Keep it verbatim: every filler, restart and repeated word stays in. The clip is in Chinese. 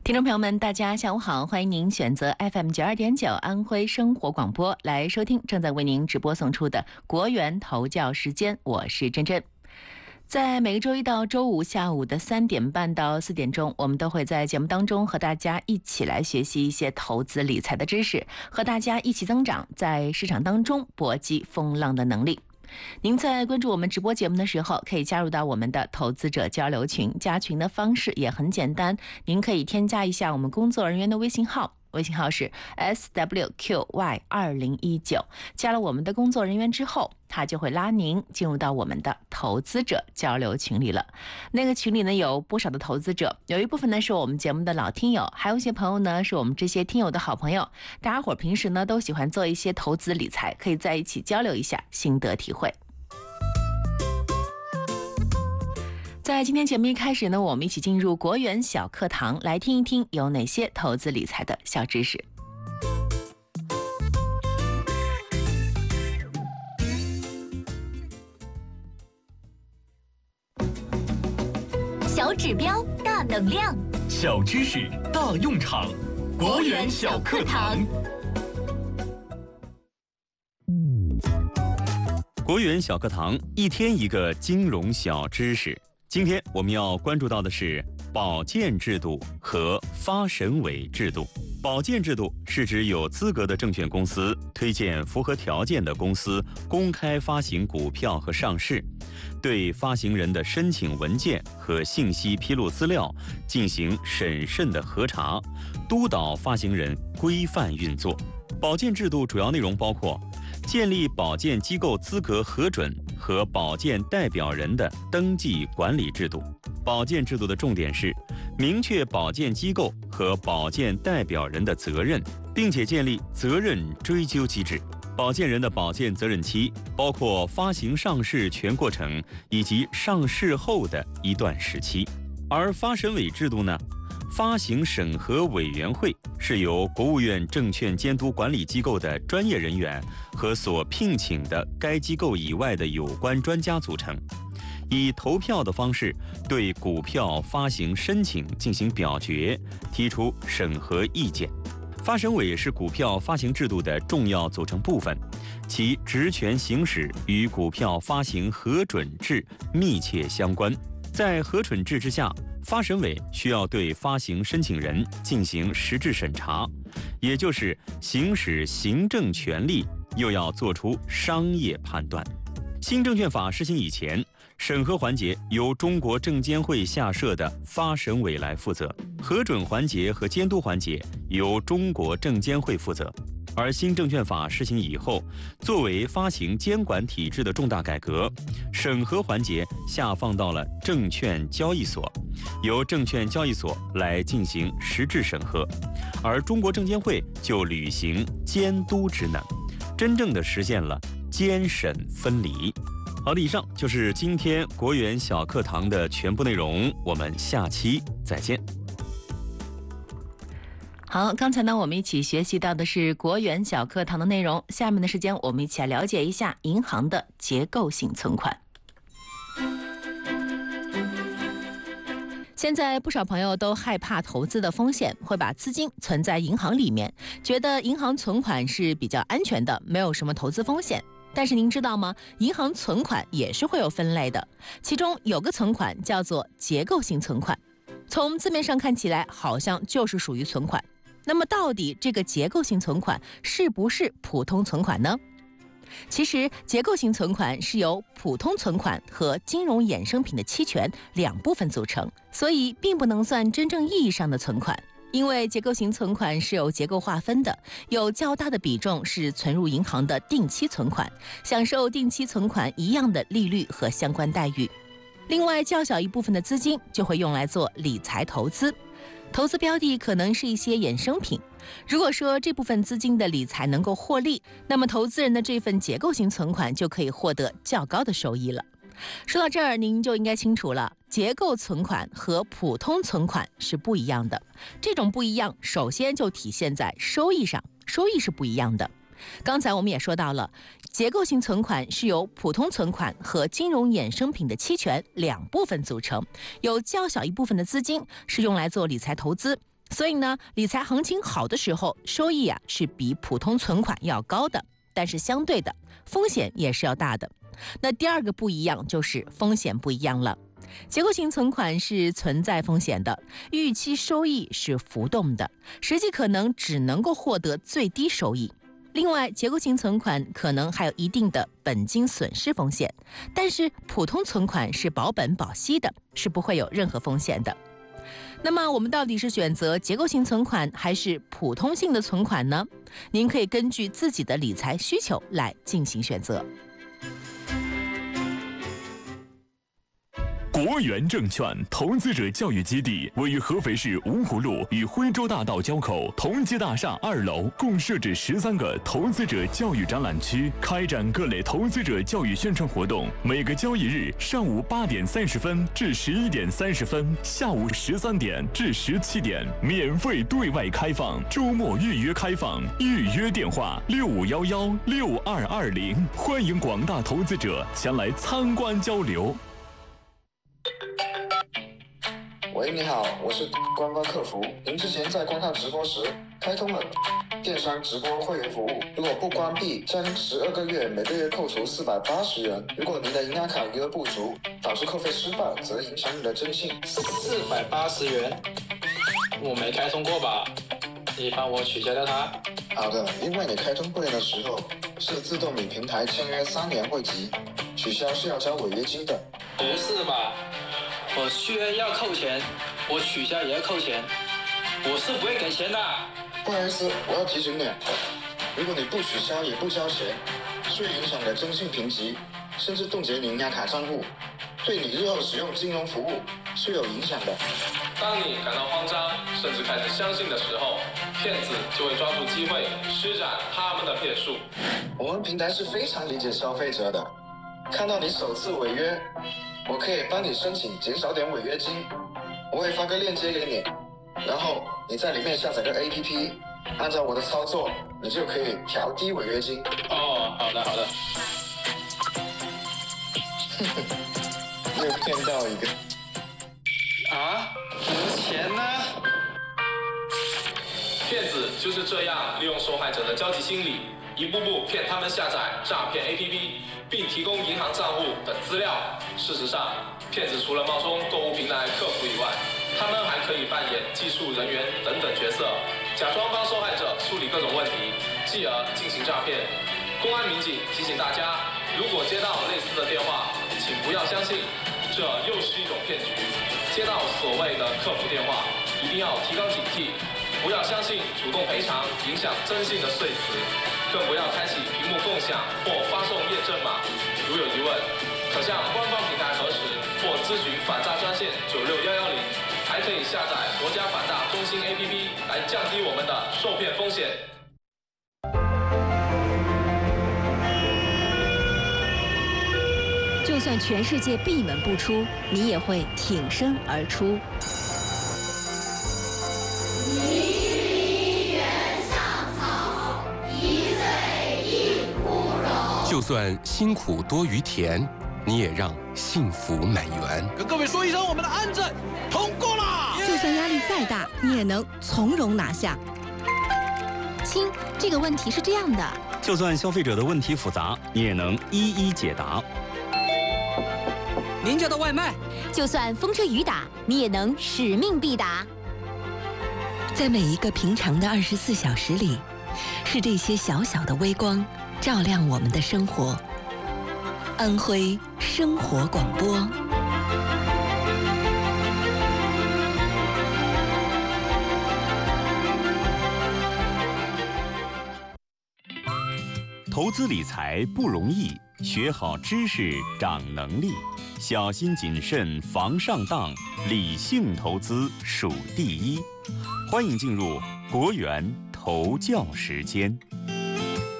听众朋友们，大家下午好，欢迎您选择 F M 九二点九安徽生活广播来收听正在为您直播送出的国元头教时间，我是珍珍。在每个周一到周五下午的三点半到四点钟，我们都会在节目当中和大家一起来学习一些投资理财的知识，和大家一起增长在市场当中搏击风浪的能力。您在关注我们直播节目的时候，可以加入到我们的投资者交流群，加群的方式也很简单，您可以添加一下我们工作人员的微信号，微信号是 S W Q Y 二零一九，加了我们的工作人员之后，他就会拉您进入到我们的投资者交流群里了。那个群里呢有不少的投资者，有一部分呢是我们节目的老听友，还有一些朋友呢是我们这些听友的好朋友，大家伙平时呢都喜欢做一些投资理财，可以在一起交流一下心得体会。在今天节目一开始呢，我们一起进入国元小课堂，来听一听有哪些投资理财的小知识。 小指标大能量， 小知识大用场，国元小课堂。 国元小课堂，一天一个金融小知识。今天我们要关注到的是保荐制度和发审委制度。保荐制度是指有资格的证券公司推荐符合条件的公司公开发行股票和上市，对发行人的申请文件和信息披露资料进行审慎的核查，督导发行人规范运作。保荐制度主要内容包括建立保荐机构资格核准和保荐代表人的登记管理制度。保荐制度的重点是明确保荐机构和保荐代表人的责任，并且建立责任追究机制。保荐人的保荐责任期包括发行上市全过程以及上市后的一段时期。而发审委制度呢，发行审核委员会是由国务院证券监督管理机构的专业人员和所聘请的该机构以外的有关专家组成，以投票的方式对股票发行申请进行表决，提出审核意见。发审委是股票发行制度的重要组成部分，其职权行使与股票发行核准制密切相关。在核准制之下，发审委需要对发行申请人进行实质审查，也就是行使行政权力，又要做出商业判断。新证券法施行以前，审核环节由中国证监会下设的发审委来负责，核准环节和监督环节由中国证监会负责。而新证券法施行以后，作为发行监管体制的重大改革，审核环节下放到了证券交易所，由证券交易所来进行实质审核，而中国证监会就履行监督职能，真正的实现了监审分离。好的，以上就是今天国元小课堂的全部内容，我们下期再见。 好，刚才呢我们一起学习到的是国元小课堂的内容，下面的时间我们一起来了解一下银行的结构性存款。现在不少朋友都害怕投资的风险，会把资金存在银行里面，觉得银行存款是比较安全的，没有什么投资风险。但是您知道吗？银行存款也是会有分类的，其中有个存款叫做结构性存款，从字面上看起来好像就是属于存款。那么到底这个结构性存款是不是普通存款呢？其实结构性存款是由普通存款和金融衍生品的期权两部分组成，所以并不能算真正意义上的存款。因为结构型存款是有结构划分的，有较大的比重是存入银行的定期存款，享受定期存款一样的利率和相关待遇。另外较小一部分的资金就会用来做理财投资，投资标的可能是一些衍生品。如果说这部分资金的理财能够获利，那么投资人的这份结构型存款就可以获得较高的收益了。说到这儿，您就应该清楚了，结构存款和普通存款是不一样的。这种不一样，首先就体现在收益上，收益是不一样的。刚才我们也说到了，结构性存款是由普通存款和金融衍生品的期权两部分组成，有较小一部分的资金是用来做理财投资， 所以呢，理财行情好的时候，收益啊是比普通存款要高的，但是相对的风险也是要大的。那第二个不一样就是风险不一样了。结构型存款是存在风险的，预期收益是浮动的，实际可能只能够获得最低收益。另外，结构型存款可能还有一定的本金损失风险，但是普通存款是保本保息的，是不会有任何风险的。那么我们到底是选择结构型存款还是普通性的存款呢？您可以根据自己的理财需求来进行选择。 国元证券投资者教育基地位于合肥市芜湖路与徽州大道交口同济大厦二楼，共设置十三个投资者教育展览区，开展各类投资者教育宣传活动。每个交易日上午八点三十分至十一点三十分，下午十三点至十七点免费对外开放，周末预约开放，预约电话六五幺幺六二二零，欢迎广大投资者前来参观交流。 喂，你好，我是关关客服。您之前在观看直播时开通了电商直播会员服务，如果不关闭，将十二个月每个月扣除四百八十元。如果您的银行卡余额不足，导致扣费失败，则影响你的征信。 四百八十元，我没开通过吧？你帮我取消掉它。 好的，因为你开通会员的时候是自动与平台签约三年会籍，取消是要交违约金的。 不是吧？我续约要扣钱，我取消也要扣钱，我是不会给钱的。 不好意思，我要提醒你，如果你不取消也不交钱，是会影响你的征信评级，甚至冻结你银行卡账户，对你日后使用金融服务是有影响的。 当你感到慌张，甚至开始相信的时候，骗子就会抓住机会施展他们的骗术。 我们平台是非常理解消费者的，看到你首次违约，我可以帮你申请减少点违约金，我会发个链接给你，然后你在里面下载个 A P P， 按照我的操作，你就可以调低违约金。 哦，好的好的。 又骗到一个。 啊，我的钱呢？ 骗子就是这样利用受害者的焦急心理，一步步骗他们下载诈骗 A P P， 并提供银行账户等资料。事实上，骗子除了冒充购物平台客服以外，他们还可以扮演技术人员等等角色，假装帮受害者处理各种问题，继而进行诈骗。公安民警提醒大家，如果接到类似的电话，请不要相信，这又是一种骗局。接到所谓的客服电话，一定要提高警惕，不要相信主动赔偿影响征信的说辞，更不要开启屏幕共享或发送验证码。如有疑问，可向官方平台核实或咨询反诈专线九六幺幺零，还可以下载国家反诈中心 A P P 来降低我们的受骗风险。 就算全世界闭门不出，你也会挺身而出。 就算辛苦多于甜，你也让幸福满园。 跟各位说一声，我们的安证通过了。 就算压力再大，你也能从容拿下。 亲，这个问题是这样的。 就算消费者的问题复杂，你也能一一解答。 您家的外卖， 就算风吹雨打，你也能使命必达。 在每一个平常的二十四小时里，是这些小小的微光照亮我们的生活。安徽生活广播。 投资理财不容易，学好知识长能力，小心谨慎防上当，理性投资属第一。欢迎进入国元投教时间。